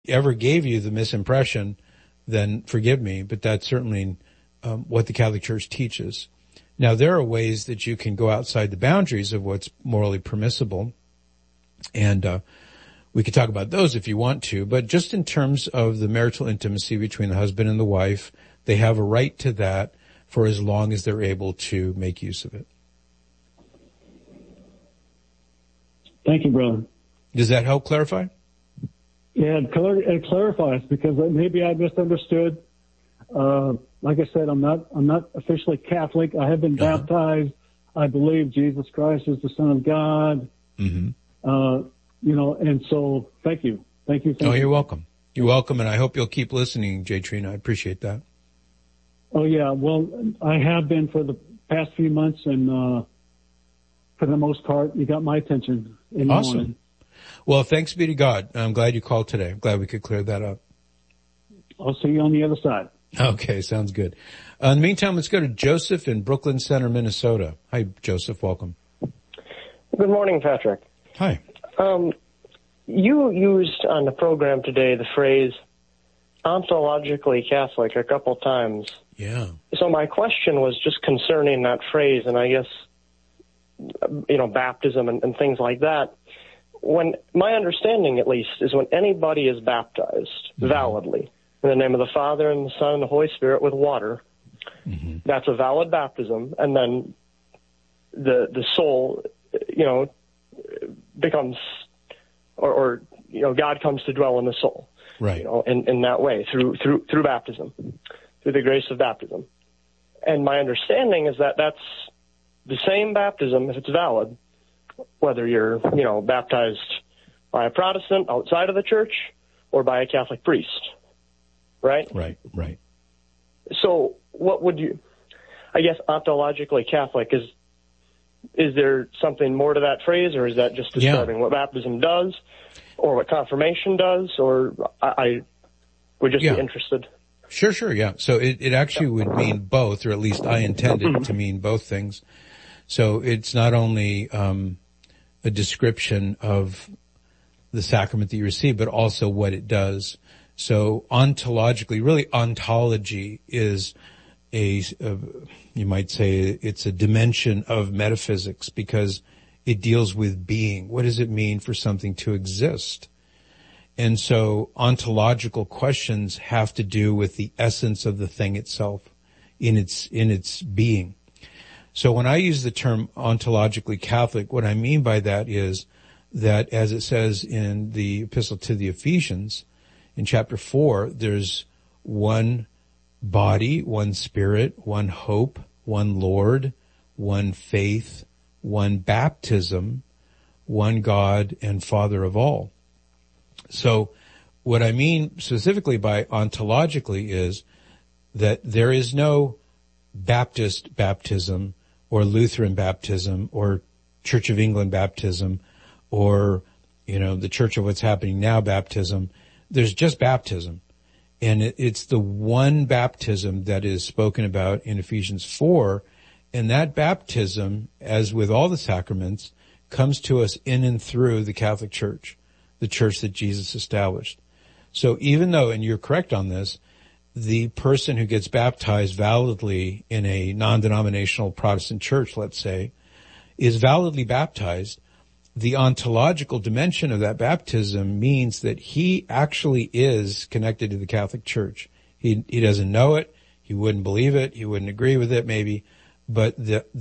ever gave you the misimpression, then forgive me, but that's certainly what the Catholic Church teaches. Now, there are ways that you can go outside the boundaries of what's morally permissible, and we could talk about those if you want to, but just in terms of the marital intimacy between the husband and the wife, they have a right to that for as long as they're able to make use of it. Thank you, brother. Does that help clarify? Yeah, it clarifies, because maybe I misunderstood. Like I said, I'm not officially Catholic. I have been baptized. I believe Jesus Christ is the Son of God. Mm-hmm. And so thank you. Thank you. You're welcome. You're welcome, and I hope you'll keep listening, J. Trina. I appreciate that. Oh, yeah. Well, I have been for the past few months, and for the most part, you got my attention in the morning. Well, thanks be to God. I'm glad you called today. I'm glad we could clear that up. I'll see you on the other side. Okay, sounds good. In the meantime, let's go to Joseph in Brooklyn Center, Minnesota. Hi, Joseph. Welcome. Good morning, Patrick. Hi. You used on the program today the phrase ontologically Catholic a couple times. Yeah. So my question was just concerning that phrase, and I guess, baptism and things like that. When my understanding, at least, is when anybody is baptized validly in the name of the Father and the Son and the Holy Spirit with water, that's a valid baptism, and then the soul, becomes, or God comes to dwell in the soul, right? In that way through baptism, through the grace of baptism. And my understanding is that that's the same baptism if it's valid, whether you're, baptized by a Protestant outside of the church or by a Catholic priest, right? Right. So what would you, I guess, ontologically Catholic, is there something more to that phrase, or is that just describing what baptism does or what confirmation does, or I would just be interested? Sure, yeah. So it actually would mean both, or at least I intended to mean both things. So it's not only a description of the sacrament that you receive, but also what it does. So ontologically, really ontology is you might say it's a dimension of metaphysics, because it deals with being. What does it mean for something to exist? And so ontological questions have to do with the essence of the thing itself in its being. So when I use the term ontologically Catholic, what I mean by that is that, as it says in the Epistle to the Ephesians, in chapter 4, there's one body, one spirit, one hope, one Lord, one faith, one baptism, one God and Father of all. So what I mean specifically by ontologically is that there is no Baptist baptism or Lutheran baptism or Church of England baptism or, the Church of What's Happening Now baptism. There's just baptism. And it's the one baptism that is spoken about in Ephesians 4. And that baptism, as with all the sacraments, comes to us in and through the Catholic Church, the church that Jesus established. So even though, and you're correct on this, the person who gets baptized validly in a non-denominational Protestant church, let's say, is validly baptized, the ontological dimension of that baptism means that he actually is connected to the Catholic Church. He doesn't know it. He wouldn't believe it. He wouldn't agree with it, maybe. But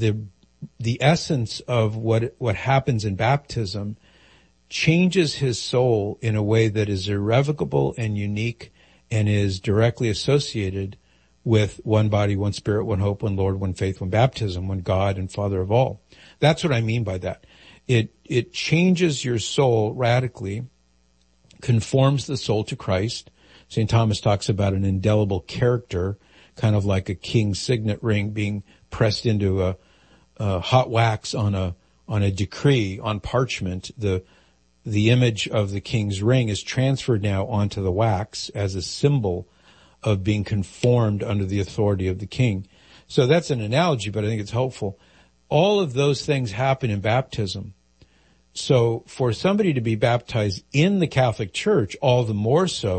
the essence of what happens in baptism changes his soul in a way that is irrevocable and unique and is directly associated with one body, one spirit, one hope, one Lord, one faith, one baptism, one God and Father of all. That's what I mean by that. It changes your soul radically, conforms the soul to Christ. St. Thomas talks about an indelible character, kind of like a king's signet ring being pressed into a hot wax on a decree, on parchment. The image of the king's ring is transferred now onto the wax as a symbol of being conformed under the authority of the king. So that's an analogy, but I think it's helpful. All of those things happen in baptism. So for somebody to be baptized in the Catholic Church, all the more so